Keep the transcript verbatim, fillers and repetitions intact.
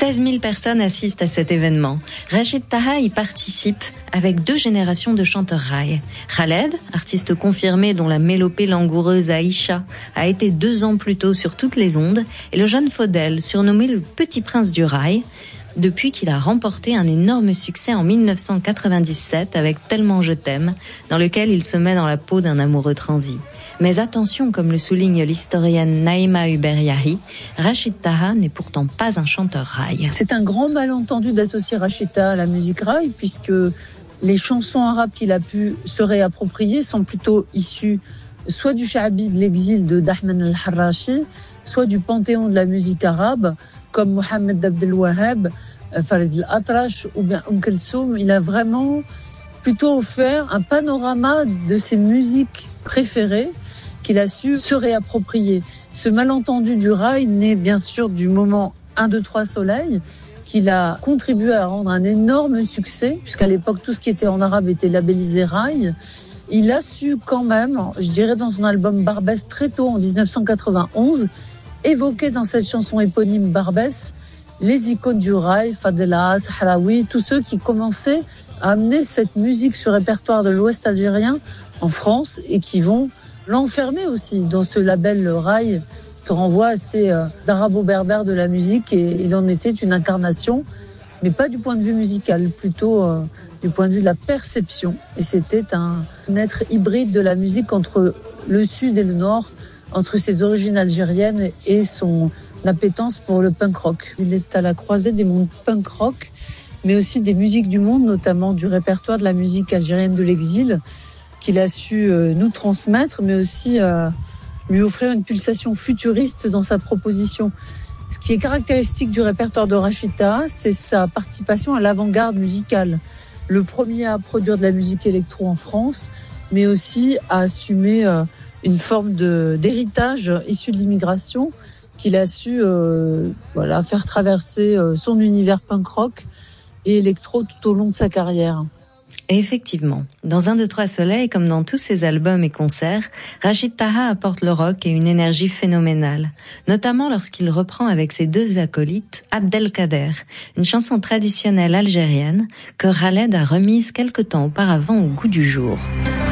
seize mille personnes assistent à cet événement. Rachid Taha y participe avec deux générations de chanteurs raï. Khaled, artiste confirmé dont la mélopée langoureuse Aïcha a été deux ans plus tôt sur toutes les ondes, et le jeune Faudel, surnommé le petit prince du raï, depuis qu'il a remporté un énorme succès en mille neuf cent quatre-vingt-dix-sept avec Tellement je t'aime, dans lequel il se met dans la peau d'un amoureux transi. Mais attention, comme le souligne l'historienne Naïma Uberyahi, Rachid Taha n'est pourtant pas un chanteur raï. C'est un grand malentendu d'associer Rachid Taha à la musique raï, puisque les chansons arabes qu'il a pu se réapproprier sont plutôt issues soit du Sha'bi de l'exil de Dahman al-Harrachi, soit du panthéon de la musique arabe, comme Mohamed Abdel Wahab, Farid al-Atrash ou bien Umm Kulthum. Il a vraiment plutôt offert un panorama de ses musiques préférées qu'il a su se réapproprier. Ce malentendu du raï naît bien sûr du moment un, deux, trois Soleil, qu'il a contribué à rendre un énorme succès, puisqu'à l'époque tout ce qui était en arabe était labellisé raï. Il a su quand même, je dirais dans son album Barbès très tôt en dix-neuf cent quatre-vingt-onze, évoquer dans cette chanson éponyme Barbès les icônes du raï, Fadela, Sahraoui, tous ceux qui commençaient à amener cette musique sur le répertoire de l'Ouest algérien en France et qui vont l'enfermer aussi dans ce label raï qui renvoie à ces euh, arabo-berbères de la musique, et il en était une incarnation, mais pas du point de vue musical, plutôt euh, du point de vue de la perception. Et c'était un, un être hybride de la musique entre le sud et le nord, entre ses origines algériennes et son appétence pour le punk rock. Il est à la croisée des mondes punk rock, mais aussi des musiques du monde, notamment du répertoire de la musique algérienne de l'exil, qu'il a su euh, nous transmettre, mais aussi euh, lui offrir une pulsation futuriste dans sa proposition. Ce qui est caractéristique du répertoire de Rachid Taha, c'est sa participation à l'avant-garde musicale. Le premier à produire de la musique électro en France, mais aussi à assumer euh, une forme de, d'héritage issu de l'immigration qu'il a su euh, voilà, faire traverser euh, son univers punk rock et électro tout au long de sa carrière. Et effectivement, dans un, deux, trois Soleil, comme dans tous ses albums et concerts, Rachid Taha apporte le rock et une énergie phénoménale, notamment lorsqu'il reprend avec ses deux acolytes Abdelkader, une chanson traditionnelle algérienne que Khaled a remise quelque temps auparavant au goût du jour.